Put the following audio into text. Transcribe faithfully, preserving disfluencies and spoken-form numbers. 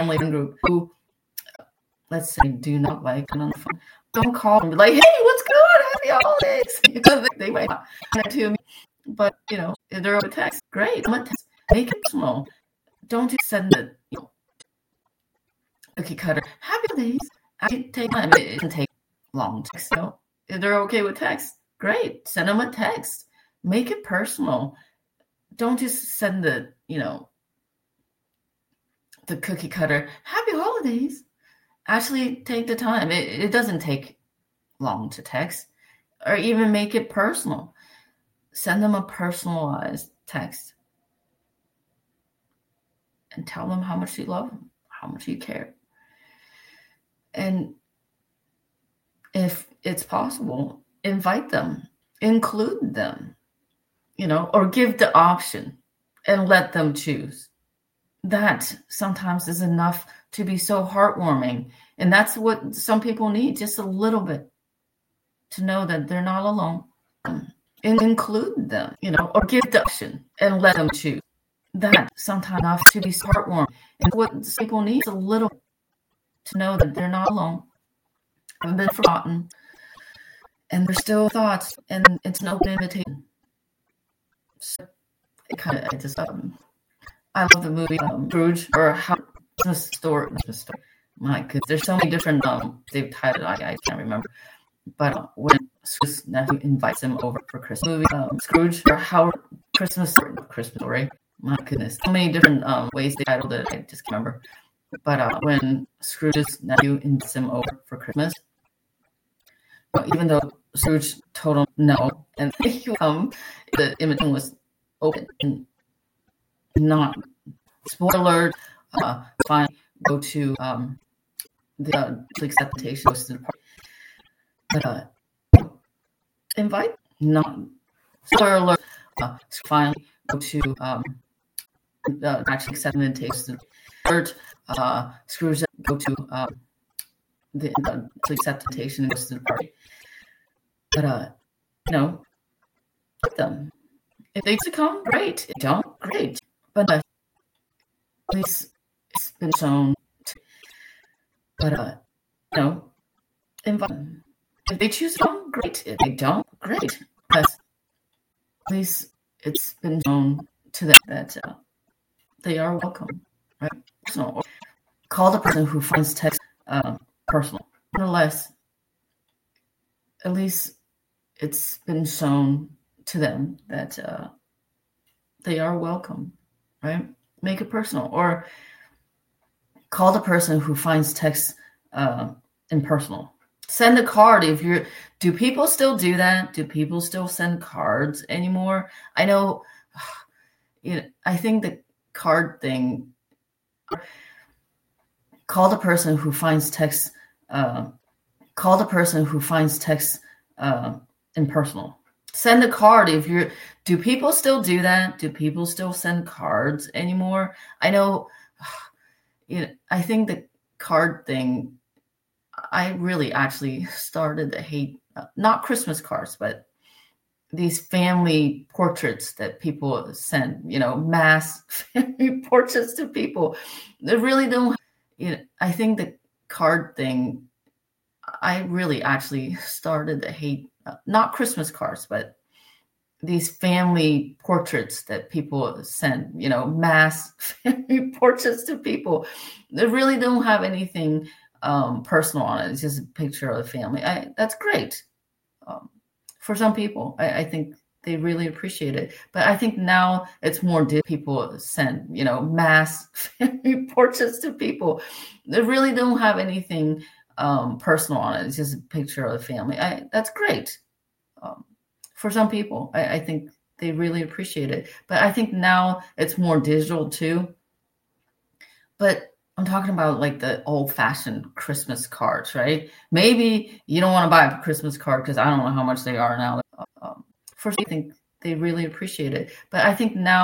family friend group who, let's say, do not like on the phone, don't call and be like, hey, what's good? Happy holidays. You know, they, they might not want to me, but, you know, if they're over text, great. Text, make it personal. Don't just send it, you know, cookie cutter. Happy holidays. Actually, take time. It doesn't take long text. You know, if they're okay with text, great. Send them a text. Make it personal. Don't just send the, you know, the cookie cutter. Happy holidays. Actually, take the time. It, it doesn't take long to text, or even make it personal. Send them a personalized text and tell them how much you love them, how much you care. And if it's possible, invite them, include them, you know, or give the option and let them choose. That sometimes is enough to be so heartwarming. And that's what some people need, just a little bit, to know that they're not alone. And include them, you know, or give the option and let them choose. That sometimes enough to be so heartwarming. And what some people need is a little bit, to know that they're not alone, haven't been forgotten, and there's still thoughts, and it's an open invitation. So it kind of, I just, um, I love the movie um, Scrooge, or how Christmas Story. Christmas Story. My goodness, there's so many different um they've titled. I, I can't remember, but uh, when Scrooge's nephew invites him over for Christmas, movie um, Scrooge, or how Christmas Story. Christmas Story. My goodness, so many different um ways they titled it. I just can't remember. But uh, when Scrooge's nephew invites him over for Christmas, well, even though Scrooge told him no, and um, the invitation was open and not, spoiler alert, uh, fine, go to um, the uh, acceptation, goes to the party. But uh, invite, not, spoiler alert, uh, finally go to um, the actually accept invitation. Third, uh, Scrooge go to um, the uh, acceptation and goes to the party. But uh, you know, let them. If they come, great. If they don't, great. But uh, at least it's been shown. To, but uh, you know, invite them. If they choose to come, great. If they don't, great. But at least it's been shown to them that uh, they are welcome, right? Personal. Call the person who finds text uh, personal. Nonetheless, at least it's been shown to them that uh, they are welcome, right? Make it personal. Or call the person who finds text uh, impersonal. Send a card if you're, do people still do that? Do people still send cards anymore? I know, you know, I think the card thing, call the person who finds text, uh, call the person who finds text uh, impersonal. Send a card if you're, do people still do that? Do people still send cards anymore? I know, you know, I think the card thing, I really actually started to hate, uh, not Christmas cards, but these family portraits that people send, you know, mass family portraits to people. They really don't, you know, I think the card thing, I really actually started to hate, uh, not Christmas cards, but these family portraits that people send, you know, mass family portraits to people. They really don't have anything um, personal on it. It's just a picture of the family. I, that's great. Um, for some people, I, I think they really appreciate it. But I think now it's more di- people send, you know, mass family portraits to people. They really don't have anything um, personal on it. It's just a picture of the family. I, that's great. Um, for some people, I, I think they really appreciate it. But I think now it's more digital too. But I'm talking about like the old-fashioned Christmas cards, right? Maybe you don't want to buy a Christmas card because I don't know how much they are now. Um, first, I think they really appreciate it. But I think now